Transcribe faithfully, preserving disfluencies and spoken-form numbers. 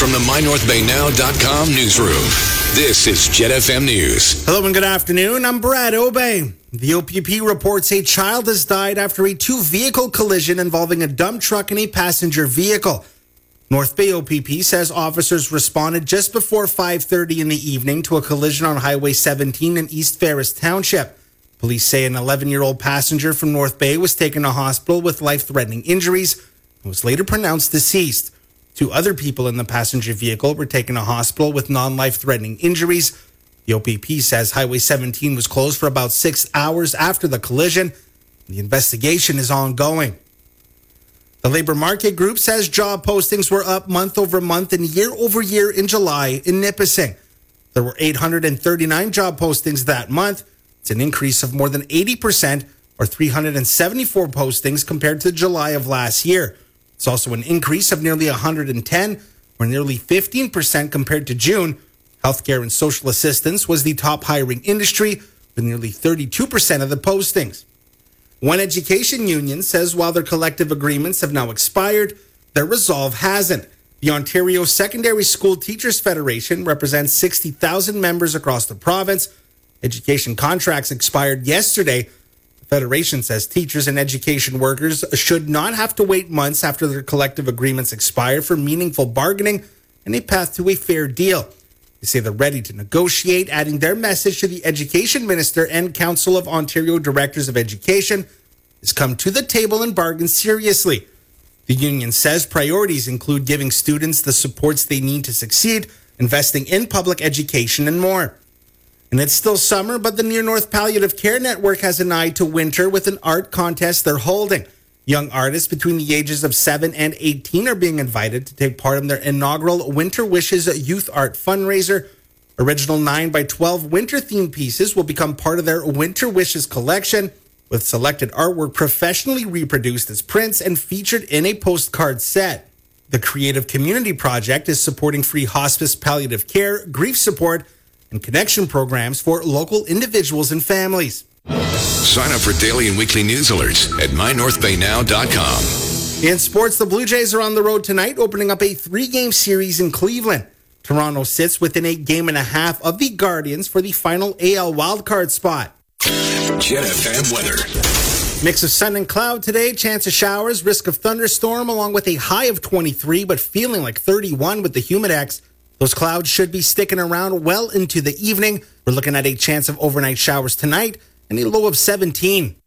from the my north bay now dot com newsroom, this is Jet F M News. Hello and good afternoon. I'm Brad Obey. The O P P reports a child has died after a two-vehicle collision involving a dump truck and a passenger vehicle. North Bay O P P says officers responded just before five thirty in the evening to a collision on Highway seventeen in East Ferris Township. Police say an eleven-year-old passenger from North Bay was taken to hospital with life-threatening injuries and was later pronounced deceased. Two other people in the passenger vehicle were taken to hospital with non-life-threatening injuries. The O P P says Highway seventeen was closed for about six hours after the collision. The investigation is ongoing. The Labor Market Group says job postings were up month over month and year over year in July in Nipissing. There were eight hundred thirty-nine job postings that month. It's an increase of more than eighty percent or three hundred seventy-four postings compared to July of last year. It's also an increase of nearly one hundred ten or nearly fifteen percent compared to June. Healthcare and social assistance was the top hiring industry with nearly thirty-two percent of the postings. One education union says while their collective agreements have now expired, their resolve hasn't. The Ontario Secondary School Teachers Federation represents sixty thousand members across the province. Education contracts expired yesterday. The Federation says teachers and education workers should not have to wait months after their collective agreements expire for meaningful bargaining and a path to a fair deal. They say they're ready to negotiate, adding their message to the Education Minister and Council of Ontario Directors of Education has come to the table and bargain seriously. The union says priorities include giving students the supports they need to succeed, investing in public education, and more. And it's still summer, but the Near North Palliative Care Network has an eye to winter with an art contest they're holding. Young artists between the ages of seven and eighteen are being invited to take part in their inaugural Winter Wishes Youth Art fundraiser. Original nine by twelve winter-themed pieces will become part of their Winter Wishes collection, with selected artwork professionally reproduced as prints and featured in a postcard set. The Creative Community Project is supporting free hospice palliative care, grief support, and connection programs for local individuals and families. Sign up for daily and weekly news alerts at my north bay now dot com. In sports, the Blue Jays are on the road tonight, opening up a three-game series in Cleveland. Toronto sits within a game and a half of the Guardians for the final A L wildcard spot. Jet F M weather. Mix of sun and cloud today, chance of showers, risk of thunderstorm, along with a high of twenty-three, but feeling like thirty-one with the Humidex. Those clouds should be sticking around well into the evening. We're looking at a chance of overnight showers tonight and a low of seventeen.